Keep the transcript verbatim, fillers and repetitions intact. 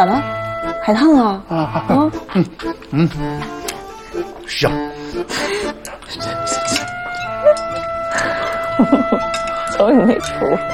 咋了？海烫啊？ 啊啊！嗯嗯，香。 瞅你那图。